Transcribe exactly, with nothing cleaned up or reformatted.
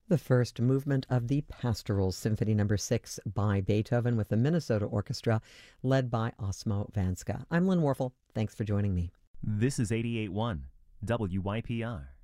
The first movement of the Pastoral Symphony Number Six by Beethoven with the Minnesota Orchestra, led by Osmo Vanska. I'm Lynn Warfel. Thanks for joining me. This is eighty-eight point one W Y P R.